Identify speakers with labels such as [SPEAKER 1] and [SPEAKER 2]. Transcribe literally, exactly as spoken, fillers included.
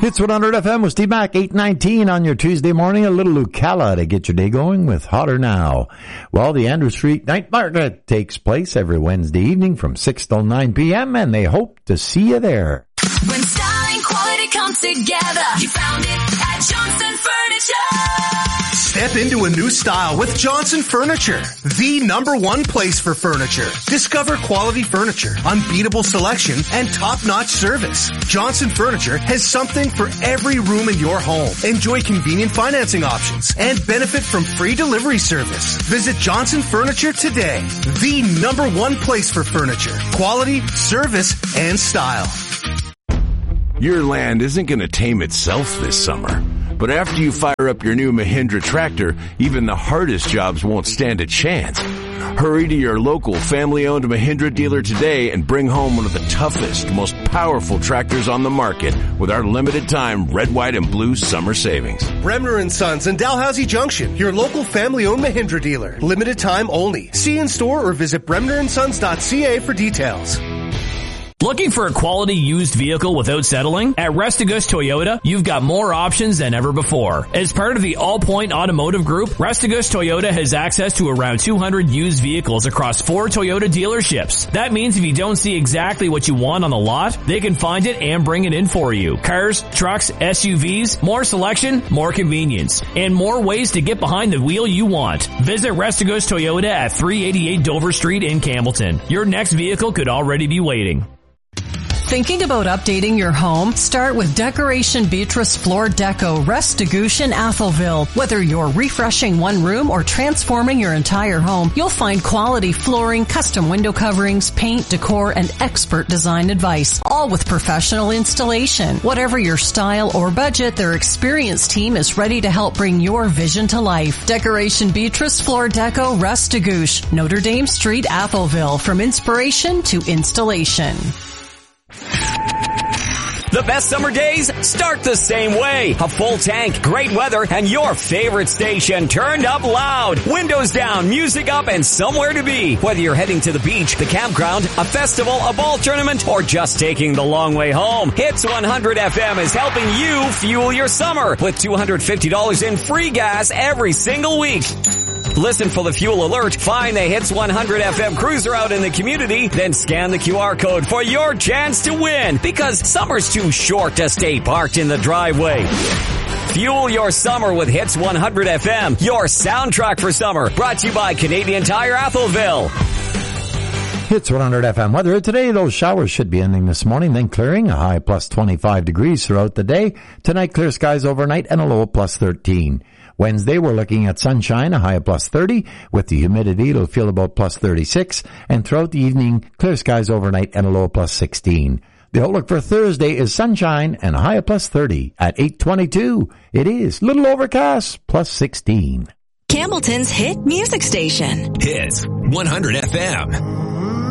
[SPEAKER 1] Hits one hundred F M with Steve Mack, eight nineteen on your Tuesday morning. A little Lucala to get your day going with Hotter Now. Well, the Andrew Street Night Market takes place every Wednesday evening from six till nine p.m. and they hope to see you there.
[SPEAKER 2] When style and quality come together, you found it at Johnson Furniture.
[SPEAKER 3] Step into a new style with Johnson Furniture, the number one place for furniture. Discover quality furniture, unbeatable selection, and top-notch service. Johnson Furniture has something for every room in your home. Enjoy convenient financing options and benefit from free delivery service. Visit Johnson Furniture today, the number one place for furniture, quality, service, and style.
[SPEAKER 4] Your land isn't going to tame itself this summer. But after you fire up your new Mahindra tractor, even the hardest jobs won't stand a chance. Hurry to your local family-owned Mahindra dealer today and bring home one of the toughest, most powerful tractors on the market with our limited-time red, white, and blue summer savings.
[SPEAKER 3] Bremner and Sons in Dalhousie Junction, your local family-owned Mahindra dealer. Limited time only. See in store or visit bremner and sons dot c a for details.
[SPEAKER 5] Looking for a quality used vehicle without settling? At Restigous Toyota, you've got more options than ever before. As part of the All Point Automotive Group, Restigous Toyota has access to around two hundred used vehicles across four Toyota dealerships. That means if you don't see exactly what you want on the lot, they can find it and bring it in for you. Cars, trucks, S U Vs, more selection, more convenience, and more ways to get behind the wheel you want. Visit Restigous Toyota at three eighty-eight Dover Street in Campbellton. Your next vehicle could already be waiting.
[SPEAKER 6] Thinking about updating your home? Start with Decoration Beatrice Floor Deco, Restigouche in Atholville. Whether you're refreshing one room or transforming your entire home, you'll find quality flooring, custom window coverings, paint, decor, and expert design advice, all with professional installation. Whatever your style or budget, their experienced team is ready to help bring your vision to life. Decoration Beatrice Floor Deco, Restigouche, Notre Dame Street, Atholville. From inspiration to installation.
[SPEAKER 7] The best summer days start the same way. A full tank, great weather, and your favorite station turned up loud. Windows down, music up, and somewhere to be. Whether you're heading to the beach, the campground, a festival, a ball tournament, or just taking the long way home, Hits one hundred F M is helping you fuel your summer with two hundred fifty dollars in free gas every single week. Listen for the fuel alert, find the Hits one hundred F M cruiser out in the community, then scan the Q R code for your chance to win, because summer's too short to stay parked in the driveway. Fuel your summer with Hits one hundred F M, your soundtrack for summer, brought to you by Canadian Tire Atholville.
[SPEAKER 1] Hits one hundred F M weather. Today, those showers should be ending this morning, then clearing, a high plus twenty-five degrees throughout the day. Tonight, clear skies overnight and a low of plus thirteen. Wednesday, we're looking at sunshine, a high of plus thirty. With the humidity, it'll feel about plus thirty-six. And throughout the evening, clear skies overnight and a low of plus sixteen. The outlook for Thursday is sunshine and a high of plus thirty. At eight twenty-two, it is little overcast, plus sixteen.
[SPEAKER 2] Campbellton's hit music station.
[SPEAKER 8] Hits one hundred F M.